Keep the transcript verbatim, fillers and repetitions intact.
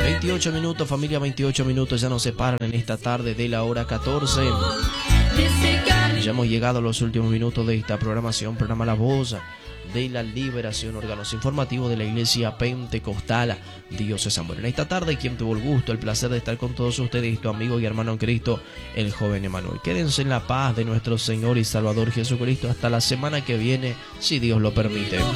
veintiocho minutos, familia, veintiocho minutos ya nos separan en esta tarde de la hora catorce. Ya hemos llegado a los últimos minutos de esta programación, programa La Voz de la Liberación, órganos informativos de la Iglesia Pentecostal Diocesana. Bueno, en esta tarde, quien tuvo el gusto, el placer de estar con todos ustedes, tu amigo y hermano en Cristo, el joven Emanuel. Quédense en la paz de nuestro Señor y Salvador Jesucristo hasta la semana que viene, si Dios lo permite.